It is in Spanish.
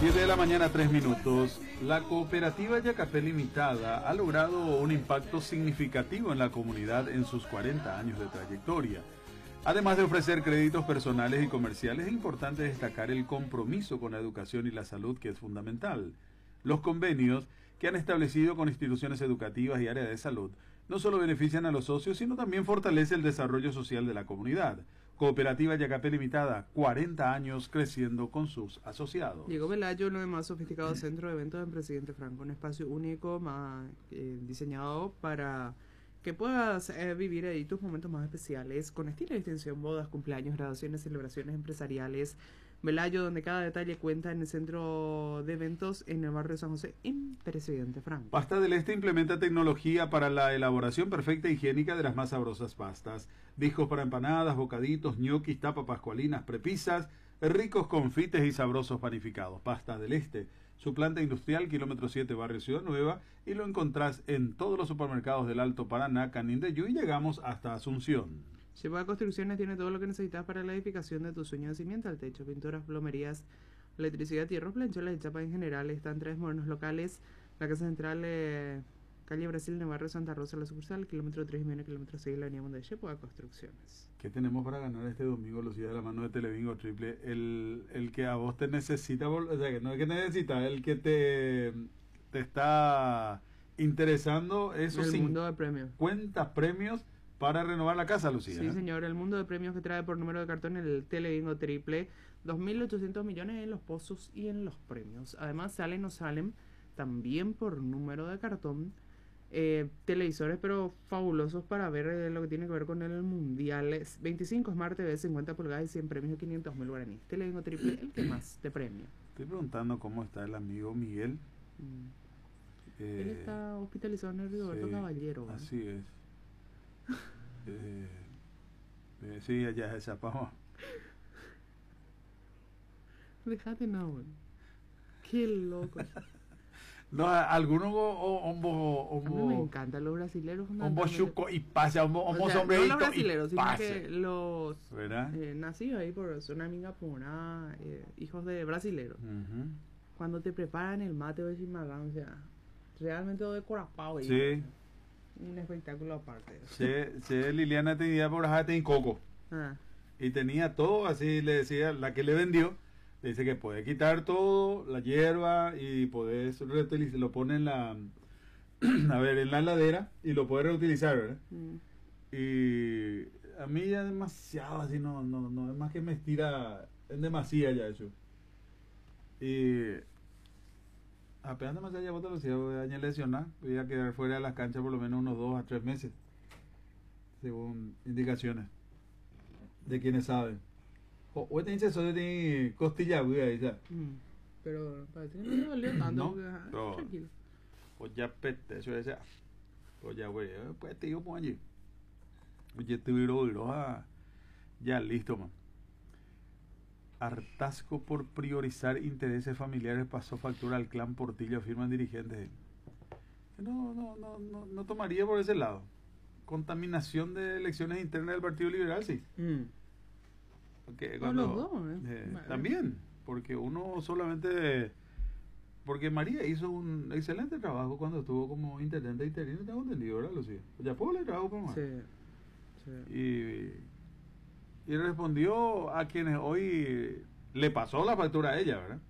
7 de la mañana, 3 minutos. La cooperativa Yacapé Limitada ha logrado un impacto significativo en la comunidad en sus 40 años de trayectoria. Además de ofrecer créditos personales y comerciales, es importante destacar el compromiso con la educación y la salud, que es fundamental. Los convenios que han establecido con instituciones educativas y áreas de salud no solo benefician a los socios, sino también fortalece el desarrollo social de la comunidad. Cooperativa Yacapé Limitada, 40 años creciendo con sus asociados. Llegó Velayo, uno de más sofisticados centros de eventos en Presidente Franco, un espacio único más diseñado para que puedas vivir ahí tus momentos más especiales, con estilo y distinción, bodas, cumpleaños, graduaciones, celebraciones empresariales. Velayo, donde cada detalle cuenta, en el centro de eventos en el barrio de San José, en Presidente Franco. Pasta del Este implementa tecnología para la elaboración perfecta e higiénica de las más sabrosas pastas. Discos para empanadas, bocaditos, ñoquis, tapas pascualinas, prepisas, ricos confites y sabrosos panificados. Pasta del Este, su planta industrial, kilómetro 7, barrio Ciudad Nueva, y lo encontrás en todos los supermercados del Alto Paraná, Canindeyú, y llegamos hasta Asunción. Chepa Construcciones tiene todo lo que necesitas para la edificación de tu sueño de cimiento al techo: pinturas, plomerías, electricidad, hierro, plancholas y chapas en general. Están 3 modernos locales: la Casa Central, calle Brasil, en el barrio Santa Rosa, la sucursal, kilómetro 3 y kilómetro 6, la avenida Mundo de Chepa Construcciones. ¿Qué tenemos para ganar este domingo, Lucía, de la mano de Telebingo Triple? El que a vos te necesita, o sea, que no es que necesita, el que te está interesando, eso sí. El mundo de premios. Cuenta premios para renovar la casa, Lucía. Sí, señor, el mundo de premios que trae por número de cartón el Telebingo Triple, 2.800 millones en los pozos y en los premios. Además, salen o salen también por número de cartón televisores, pero fabulosos para ver lo que tiene que ver con el mundial. 25 Smart TV, 50 pulgadas y 100 premios, 500.000 guaraníes. Telebingo Triple, el que más te premia. Estoy preguntando cómo está el amigo Miguel. Él está hospitalizado en el Rigoberto Caballero, ¿verdad? Así es. Sí, allá es Zapama. Déjate, no, güey. Qué loco. No, algunos a mí me encantan los brasileros. Hombo chuco y pasa, hombo sombrerito. No los brasileros, sino que los nacidos ahí por zona amiga Pona, hijos de brasileros. Cuando te preparan el mate o el chimarrón, o sea, realmente todo decorapado. Sí. Un espectáculo aparte. Sí, Liliana tenía por allá en coco. Y tenía todo, así le decía, la que le vendió, le dice que puede quitar todo, la hierba, y podés reutilizar, lo pone en la a ver, en la heladera, y lo puede reutilizar, ¿verdad? Y a mí ya demasiado, así no es más que me estira, es demasiado ya eso. Y apenas demasiado ya vos te lo decía, lesionar, voy a quedar fuera de las canchas por lo menos unos 2 a 3 meses, según indicaciones de quienes saben. O te dice eso de costilla, güey, ya. Pero parece que no le dolió tanto. No, tranquilo. Pues ya pete, eso es ya. Pues ya, güey, pues te digo, pues allí. Oye, te viro, ya listo, man. Hartazgo por priorizar intereses familiares pasó factura al clan Portillo, afirman dirigentes. No tomaría por ese lado. Contaminación de elecciones internas del Partido Liberal, sí. Porque cuando, los dos, también, porque uno solamente, porque María hizo un excelente trabajo cuando estuvo como intendente interino, tengo entendido, ¿verdad, Lucía? Ya puedo le trabajo por más. Sí. Y respondió a quienes hoy le pasó la factura a ella, ¿verdad?